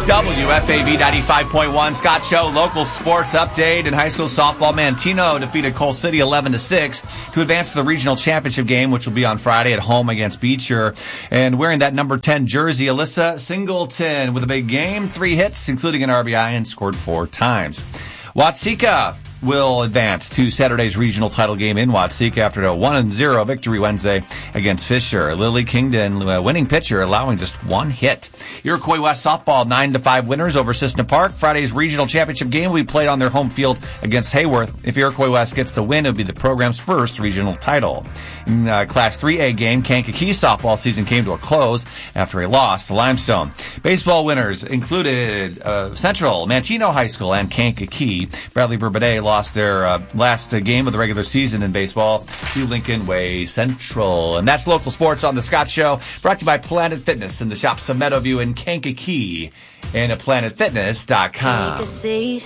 WFAV 95.1, Scott Show, local sports update. In high school softball, Manteno defeated Cole City 11-6 to advance to the regional championship game, which will be on Friday at home against Beecher. And wearing that number 10 jersey, Alyssa Singleton with a big game, 3 hits, including an RBI, and scored 4 times. Watseka will advance to Saturday's regional title game in Watseka after a 1-0 victory Wednesday against Fisher. Lily Kingdon, winning pitcher, allowing just 1 hit. Iroquois West softball, 9-5 winners over Cissna Park. Friday's regional championship game will be played on their home field against Hayworth. If Iroquois West gets the win, it will be the program's first regional title. In Class 3A game, Kankakee softball season came to a close after a loss to Limestone. Baseball winners included Central, Manteno High School, and Kankakee. Bradley Bourbonnais lost their last game of the regular season in baseball to Lincoln Way Central. And that's local sports on The Scott Show, brought to you by Planet Fitness in the shops of Meadowview and Kankakee and at planetfitness.com. Take a seat.